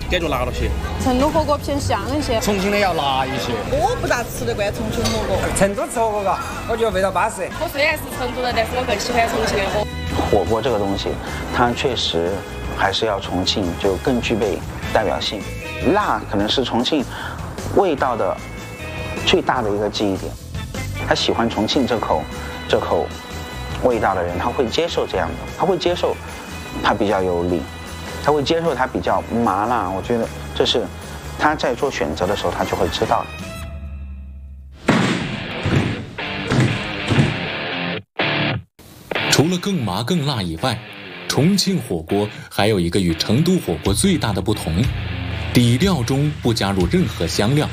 感觉辣了些。 成都火锅偏香一些， 重庆的要辣一些。 我不咋吃得惯重庆火锅。 成都吃火锅嘎，我觉得味道巴适。 我虽然是成都人，但是我更喜欢重庆的火锅。 火锅这个东西，它确实还是要重庆就更具备代表性。辣可能是重庆味道的最大的一个记忆点。他喜欢重庆这口味道的人，他会接受这样的，他会接受它比较有理，他会接受它比较麻辣。我觉得这是他在做选择的时候，他就会知道的。 除了更麻更辣以外，重庆火锅还有一个与成都火锅最大的不同，底料中不加入任何香料。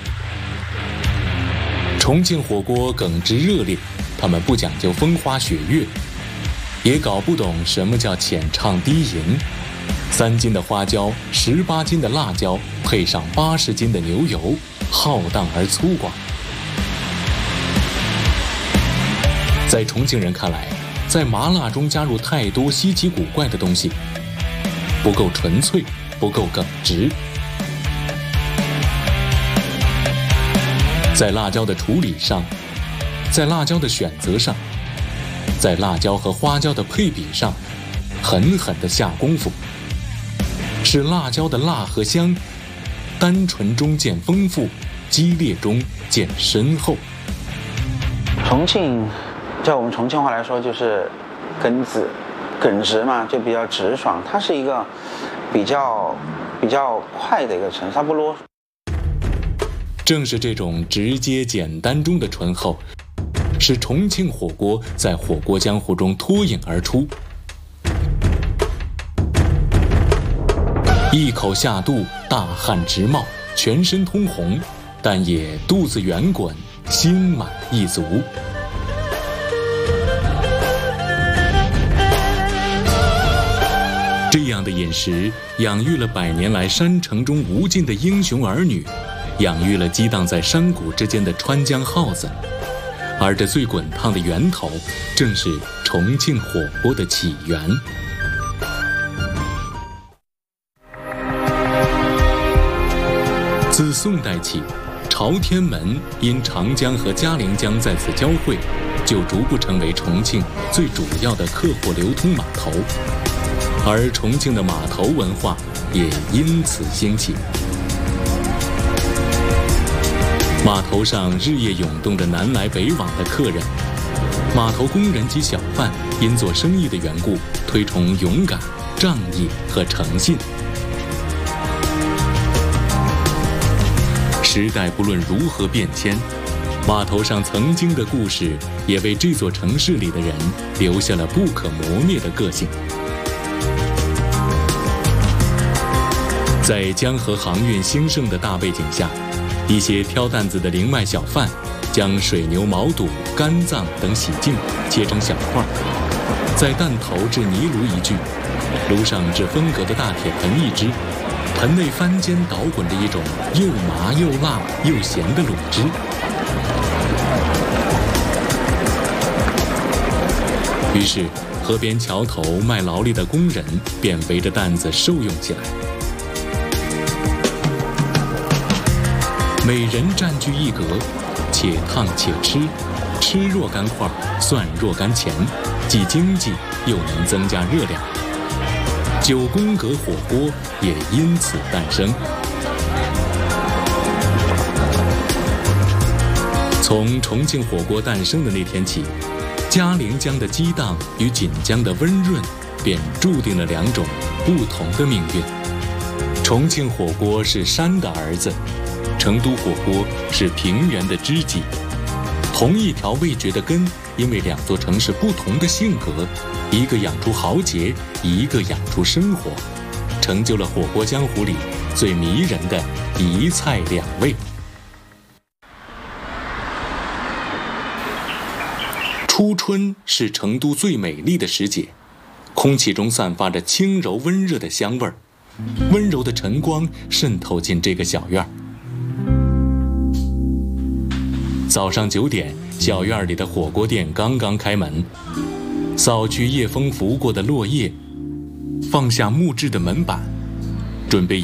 重庆火锅耿直热烈，他们不讲究风花雪月，也搞不懂什么叫浅唱低吟。3斤的花椒，18斤的辣椒，配上80斤的牛油，浩荡而粗犷。在重庆人看来，在麻辣中加入太多稀奇古怪的东西，不够纯粹，不够耿直。在辣椒的处理上，在辣椒的选择上，在辣椒和花椒的配比上，狠狠地下功夫，使辣椒的辣和香，单纯中见丰富，激烈中见深厚。 重庆，在我们重庆话来说，就是耿直嘛，就比较直爽。它是一个比较快的一个城市，它不啰嗦。 正是这种直接简单中的醇厚，使重庆火锅在火锅江湖中脱颖而出。一口下肚，大汗直冒，全身通红，但也肚子圆滚，心满意足。这样的饮食养育了100年来山城中无尽的英雄儿女，养育了激荡在山谷之间的川江耗子，而这最滚烫的源头，正是重庆火锅的起源。自宋代起，朝天门因长江和嘉陵江在此交汇，就逐步成为重庆最主要的客货流通码头，而重庆的码头文化也因此兴起。码头上日夜涌动着南来北往的客人，码头工人及小贩因做生意的缘故，推崇勇敢、仗义和诚信。时代不论如何变迁，码头上曾经的故事也为这座城市里的人留下了不可磨灭的个性。在江河航运兴盛的大背景下，一些挑担子的灵脉小贩将水牛、毛肚、肝脏等洗净，切成小块，在担头置泥炉一具，炉上置风格的大铁盆一只，盆内翻煎捣滚着一种又麻又辣又咸的卤汁。于是河边桥头卖劳力的工人便围着担子受用起来。每人占据一格，且烫且吃，吃若干块，算若干钱，既经济又能增加热量。9宫格火锅也因此诞生。从重庆火锅诞生的那天起，嘉陵江的激荡与锦江的温润，便注定了2种不同的命运。重庆火锅是山的儿子，成都火锅是平原的知己。同一条味觉的根，因为2座城市不同的性格，一个养出豪杰，一个养出生活，成就了火锅江湖里最迷人的一菜2味。初春是成都最美丽的时节，空气中散发着轻柔温热的香味儿，温柔的晨光渗透进这个小院儿。早上9点，小院里的火锅店刚刚开门，扫去夜风拂过的落叶，放下木质的门板，准备